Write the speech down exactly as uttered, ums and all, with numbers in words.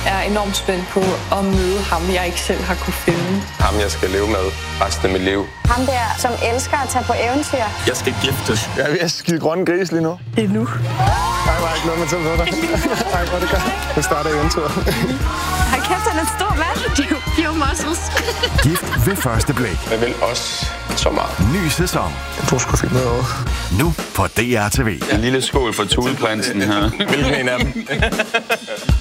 er enormt spændt på at møde ham, jeg ikke selv har kunne finde. Ham, jeg skal leve med resten af mit liv. Ham der, som elsker at tage på eventyr. Jeg skal giftes. Jeg er ved at skide grønne gris lige nu. Det er nu. Nej, var ikke noget med til at dig. Nej, hvor det gør. Det starter eventyret. Hold kæft, han er en stor mand. Pure muscles. Gift ved første blik. Jeg vil også så meget. Ny sæson. Du skulle finde noget over. Nu på D R T V. En lille skål for Tudeprinsen her. Hvilken en af dem?